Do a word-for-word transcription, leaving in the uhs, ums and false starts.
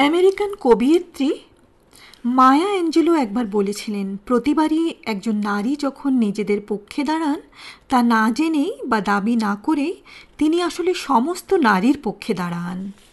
American কবিয়ত্রী মায়া Angelo একবার বলেছিলেন, প্রতিবারই একজন নারী যখন নিজেদের পক্ষে দাঁড়ান, তা না জেনেই বা দাবি না করেই তিনি আসলে সমস্ত নারীর পক্ষে দাঁড়ান।